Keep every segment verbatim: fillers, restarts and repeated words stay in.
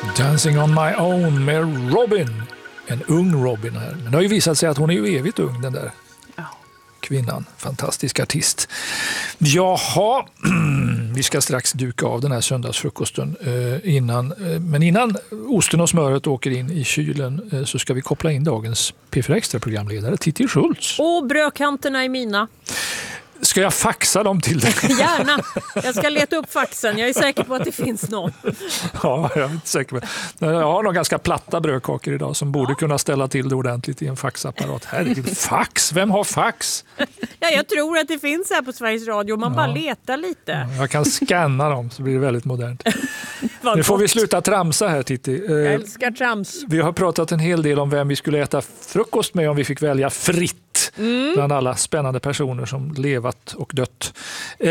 Dancing on my own med Robin. En ung Robin här. Men det har ju visat sig att hon är ju evigt ung, den där kvinnan. Fantastisk artist. Jaha, vi ska strax duka av den här söndagsfrukosten eh, innan. Eh, men innan osten och smöret åker in i kylen eh, så ska vi koppla in dagens P fyra Extra-programledare Titti Schultz. Och brödkanterna är mina. Ska jag faxa dem till dig? Gärna. Jag ska leta upp faxen. Jag är säker på att det finns någon. Ja, jag är inte säker på. Jag har några ganska platta brödkakor idag som borde kunna ställa till det ordentligt i en faxapparat. Herregud, fax? Vem har fax? Ja, jag tror att det finns här på Sveriges Radio. Man ja. bara letar lite. Jag kan scanna dem så blir det väldigt modernt. Nu får vi sluta tramsa här, Titti. Jag älskar trams. Vi har pratat en hel del om vem vi skulle äta frukost med om vi fick välja fritt. Mm. Bland alla spännande personer som levat och dött. Eh,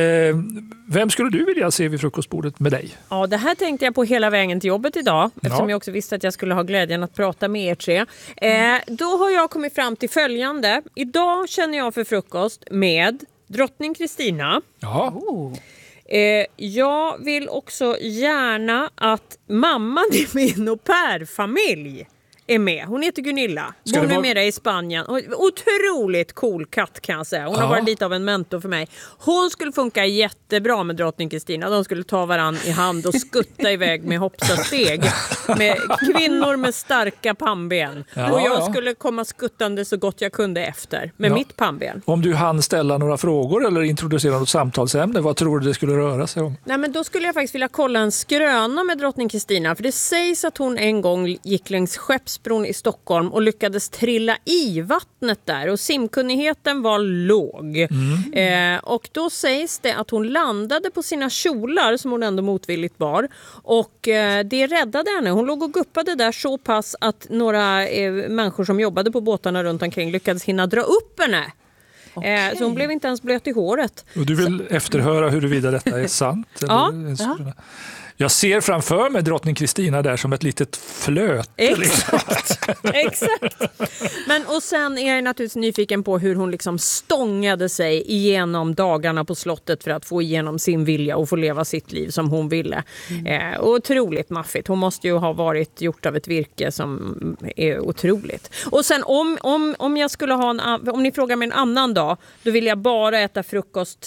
vem skulle du vilja se vid frukostbordet med dig? Ja, det här tänkte jag på hela vägen till jobbet idag. Eftersom ja. jag också visste att jag skulle ha glädjen att prata med er tre. Eh, då har jag kommit fram till följande. Idag känner jag för frukost med drottning Kristina. Ja. Oh. Eh, jag vill också gärna att mamman i min au pair-familj är med. Hon heter Gunilla. Hon är vara... med i Spanien. Otroligt cool katt kan jag säga. Hon ja. har varit lite av en mentor för mig. Hon skulle funka jättebra med drottning Kristina. De skulle ta varann i hand och skutta iväg med hoppsasteg. Med kvinnor med starka pannben. Ja, och jag ja. skulle komma skuttande så gott jag kunde efter. Med ja. mitt pannben. Om du hann ställa några frågor eller introducera något samtalsämne, vad tror du det skulle röra sig om? Nej, men då skulle jag faktiskt vilja kolla en skröna med drottning Kristina. För det sägs att hon en gång gick längs Skeppsbron i Stockholm och lyckades trilla i vattnet där och simkunnigheten var låg. Mm. Eh, och då sägs det att hon landade på sina kjolar som hon ändå motvilligt bar och eh, det räddade henne. Hon låg och guppade där så pass att några eh, människor som jobbade på båtarna runt omkring lyckades hinna dra upp henne. Okay. Eh, så hon blev inte ens blöt i håret. Och du vill så... efterhöra huruvida detta är sant? Ja. Eller? Jag ser framför mig drottning Kristina där som ett litet flöt. Exakt, exakt. Men och sen är jag naturligtvis nyfiken på hur hon liksom stångade sig igenom dagarna på slottet för att få igenom sin vilja och få leva sitt liv som hon ville. Mm. Eh, otroligt maffigt. Hon måste ju ha varit gjort av ett virke som är otroligt. Och sen om, om, om jag skulle ha en, om ni frågar mig en annan dag, då vill jag bara äta frukost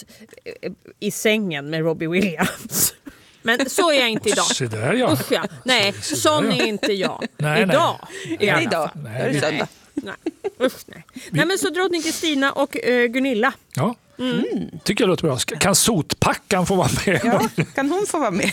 i sängen med Robbie Williams. Men så är jag inte idag. Se där, ja. Usch, ja. Nej, sån är inte jag. Nej, idag. Nej. Är idag. Nej, är det söndag. Nej. Usch, nej. nej, men så drottning Kristina och uh, Gunilla. Ja. Mm. Tycker jag låter bra. Kan sotpackan få vara med? Ja, kan hon få vara med?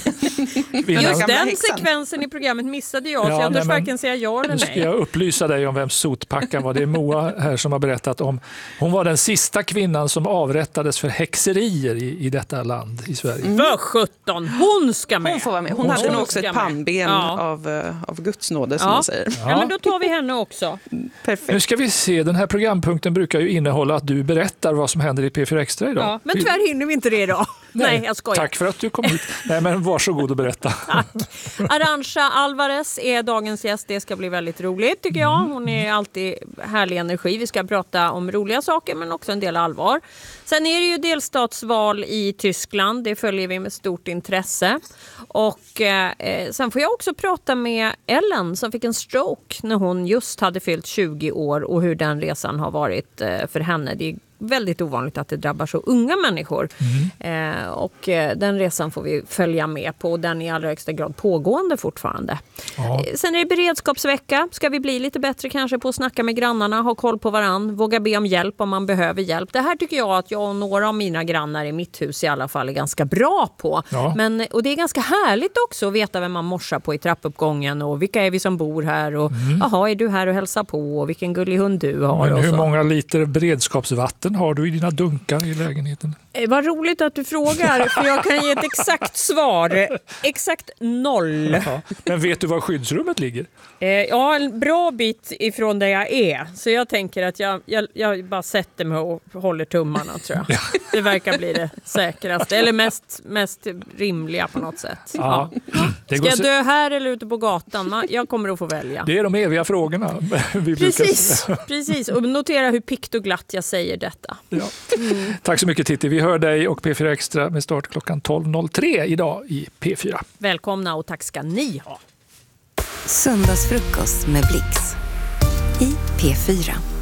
Just den sekvensen i programmet missade jag, ja, så jag törs varken säga ja eller nej. Nu ska jag upplysa dig om vem sotpackan var. Det är Moa här som har berättat om. Hon var den sista kvinnan som avrättades för häxerier i, i detta land, i Sverige. Mm. För sjutton, hon ska med. Hon får vara med. Hon, hon hade nog också ett pannben ja. av, uh, av Guds nåde, som ja. man säger. Ja. ja, men då tar vi henne också. Perfekt. Nu ska vi se, den här programpunkten brukar ju innehålla att du berättar vad som händer i P fyra Extra idag. Ja, men tyvärr hinner vi inte det idag. Nej, Nej jag skojar. Tack för att du kom hit. Nej, men varsågod och berätta. Tack. Arantxa Alvarez är dagens gäst. Det ska bli väldigt roligt tycker jag. Hon är alltid härlig energi. Vi ska prata om roliga saker men också en del allvar. Sen är det ju delstatsval i Tyskland. Det följer vi med stort intresse. Och eh, sen får jag också prata med Ellen som fick en stroke när hon just hade fyllt tjugo år och hur den resan har varit eh, för henne. Det är väldigt ovanligt att det drabbar så unga människor. Mm. Eh, och eh, den resan får vi följa med på och den är i allra högsta grad pågående fortfarande. Ja. Eh, sen är det beredskapsvecka. Ska vi bli lite bättre kanske på att snacka med grannarna, ha koll på varann, våga be om hjälp om man behöver hjälp. Det här tycker jag att jag och några av mina grannar i mitt hus i alla fall är ganska bra på. Ja. Men, och det är ganska härligt också att veta vem man morsar på i trappuppgången och vilka är vi som bor här och mm. aha, är du här och hälsar på och vilken gullig hund du har. Men hur och så. många liter beredskapsvatten har du i dina dunkar i lägenheten? Eh, vad roligt att du frågar, för jag kan ge ett exakt svar. Exakt noll. Jaha. Men vet du var skyddsrummet ligger? Eh, ja, en bra bit ifrån där jag är. Så jag tänker att jag, jag, jag bara sätter mig och håller tummarna, tror jag. Det verkar bli det säkraste. Eller mest, mest rimliga på något sätt. Ja. Ja. Ska jag dö här eller ute på gatan? Jag kommer att få välja. Det är de eviga frågorna. Vi precis, brukar... precis. Och notera hur pikt och glatt jag säger detta. Ja. Mm. Tack så mycket Titti. Vi hör dig och P fyra Extra med start klockan tolv noll tre idag i P fyra. Välkomna och tack ska ni ha. Söndagsfrukost med Blix i P fyra.